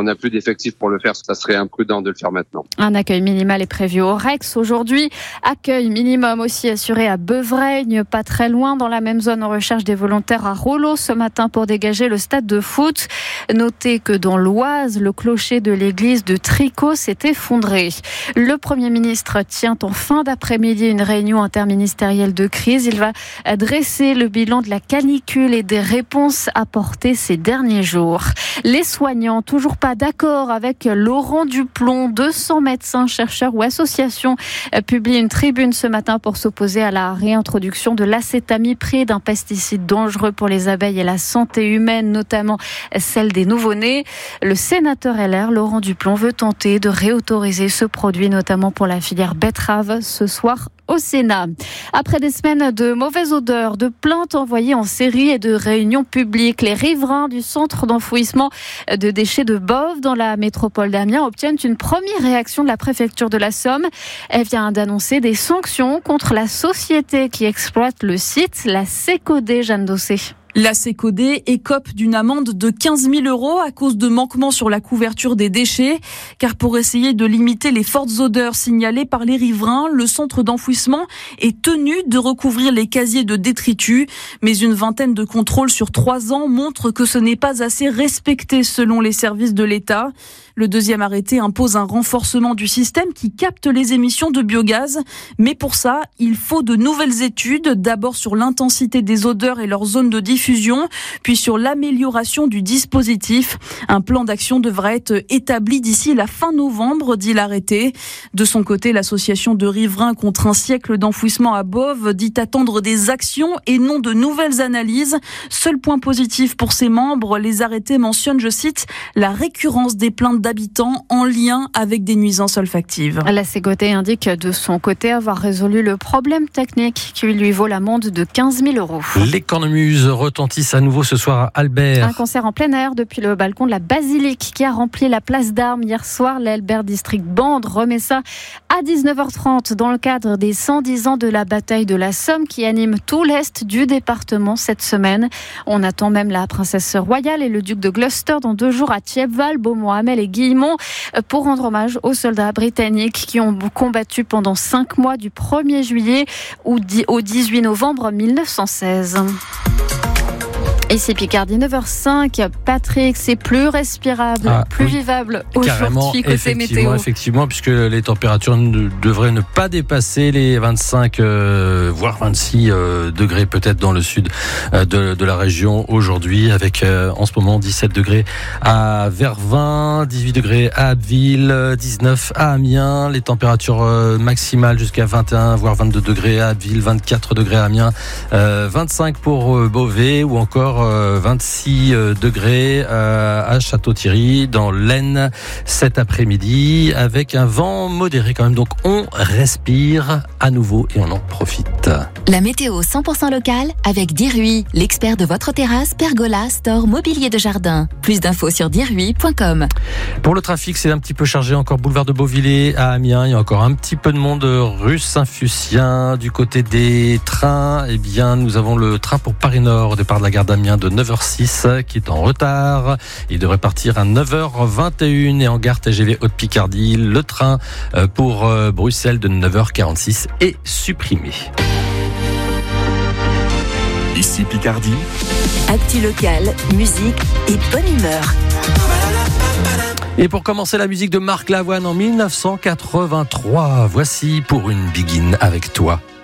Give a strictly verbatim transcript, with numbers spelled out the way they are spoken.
n'a plus d'effectifs pour le faire, ça serait imprudent de le faire maintenant. Un accueil minimal est prévu au Rex aujourd'hui. Accueil minimum aussi assuré à Beuvreigne, pas très loin dans la même zone. On recherche des volontaires à Rollo ce matin pour dégager le stade de foot. Notez que dans l'Oise, le clocher de l'église de Tricot s'est effondré. Le Premier ministre tient en fin d'après-midi une réunion interministérielle de crise. Il va dresser le bilan de la canicule et des réponses apportées ces derniers jours. Les soignants, toujours pas d'accord avec Laurent Duplon. deux cents médecins, chercheurs ou associations publient une tribune ce matin pour s'opposer à la réintroduction de l'acétamipride, un pesticide dangereux pour les abeilles et la santé humaine, notamment celle des nouveau-nés. Le sénateur L R, Laurent Duplon, veut tenter de réautoriser ce produit, notamment pour la filière betterave, ce soir au Sénat. Après des semaines de mauvaises odeurs, de plaintes envoyées en série et de réunions publiques, les riverains du centre d'enfouissement de déchets de Boves dans la métropole d'Amiens obtiennent une première réaction de la préfecture de la Somme. Elle vient d'annoncer des sanctions contre la société qui exploite le site, la Sécodé, Jeanne Dossé. La Sécodé écope d'une amende de quinze mille euros à cause de manquements sur la couverture des déchets. Car pour essayer de limiter les fortes odeurs signalées par les riverains, le centre d'enfouissement est tenu de recouvrir les casiers de détritus. Mais une vingtaine de contrôles sur trois ans montrent que ce n'est pas assez respecté selon les services de l'État. Le deuxième arrêté impose un renforcement du système qui capte les émissions de biogaz. Mais pour ça, il faut de nouvelles études, d'abord sur l'intensité des odeurs et leurs zones de diffusion, puis sur l'amélioration du dispositif. Un plan d'action devra être établi d'ici la fin novembre, dit l'arrêté. De son côté, l'association de riverains contre un siècle d'enfouissement à Boves dit attendre des actions et non de nouvelles analyses. Seul point positif pour ses membres, les arrêtés mentionnent, je cite, la récurrence des plaintes d'habitants en lien avec des nuisances olfactives. La Sécodé indique de son côté avoir résolu le problème technique qui lui vaut l'amende de quinze mille euros. Les cornemuses retentissent à nouveau ce soir à Albert. Un concert en plein air depuis le balcon de la Basilique qui a rempli la place d'Armes hier soir. L'Albert District Band remet ça à dix-neuf heures trente dans le cadre des cent dix ans de la bataille de la Somme qui anime tout l'est du département cette semaine. On attend même la princesse royale et le duc de Gloucester dans deux jours à Thiepval, Beaumont-Hamel et Guillemont pour rendre hommage aux soldats britanniques qui ont combattu pendant cinq mois du premier juillet au dix-huit novembre mille neuf cent seize. Ici Picardie, neuf heures cinq. Patrick, c'est plus respirable, ah, plus oui. vivable aujourd'hui côté effectivement, météo. Effectivement, puisque les températures ne, devraient ne pas dépasser les vingt-cinq, euh, voire vingt-six euh, degrés peut-être dans le sud euh, de, de la région aujourd'hui, avec euh, en ce moment dix-sept degrés à Vervins, dix-huit degrés à Abbeville, dix-neuf à Amiens. Les températures euh, maximales jusqu'à vingt et un, voire vingt-deux degrés à Abbeville, vingt-quatre degrés à Amiens, euh, vingt-cinq pour euh, Beauvais ou encore vingt-six degrés à Château-Thierry dans l'Aisne cet après-midi avec un vent modéré quand même. Donc on respire à nouveau et on en profite. La météo cent pour cent locale avec Dirui, l'expert de votre terrasse, pergola, store, mobilier de jardin. Plus d'infos sur dirui point com. Pour le trafic, c'est un petit peu chargé encore boulevard de Beauvillers à Amiens. Il y a encore un petit peu de monde rue Saint-Fucien. Du côté des trains, eh bien, nous avons le train pour Paris-Nord au départ de la gare d'Amiens de neuf heures six qui est en retard. Il devrait partir à neuf heures vingt et une et en gare T G V Haute-Picardie, le train pour Bruxelles de neuf heures quarante-six est supprimé. Ici Picardie. Actu locale, musique et bonne humeur. Et pour commencer, la musique de Marc Lavoine en mille neuf cent quatre-vingt-trois. Voici Pour une Begin avec toi.